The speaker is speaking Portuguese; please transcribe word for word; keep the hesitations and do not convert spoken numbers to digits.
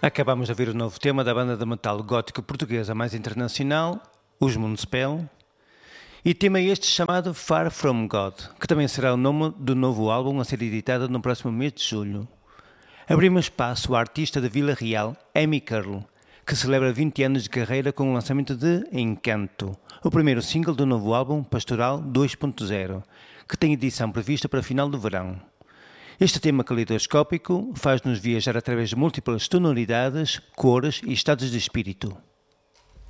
Acabamos de ouvir o novo tema da banda de metal gótico portuguesa mais internacional, os Municipal, e tema este chamado Far From God, que também será o nome do novo álbum a ser editado no próximo mês de julho. Abrimos espaço à artista de Vila Real, Amy Curl, que celebra vinte anos de carreira com o lançamento de Encanto, o primeiro single do novo álbum Pastoral dois ponto zero, que tem edição prevista para final do verão. Este tema caleidoscópico faz-nos viajar através de múltiplas tonalidades, cores e estados de espírito.